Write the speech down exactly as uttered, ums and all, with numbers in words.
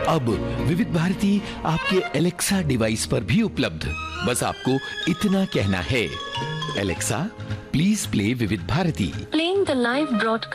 अब विविध भारती आपके एलेक्सा डिवाइस पर भी उपलब्ध। बस आपको इतना कहना है, एलेक्सा प्लीज प्ले विविध Bharti. Playing the live broadcast.